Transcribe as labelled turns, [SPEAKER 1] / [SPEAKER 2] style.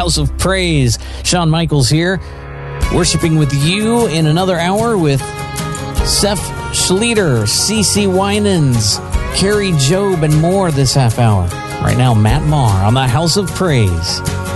[SPEAKER 1] House of Praise. Shawn Michaels here, worshiping with you in another hour with Seth Schleter, CeCe Winans, Carrie Job, and more this half hour. Right now, Matt Maher on the House of Praise.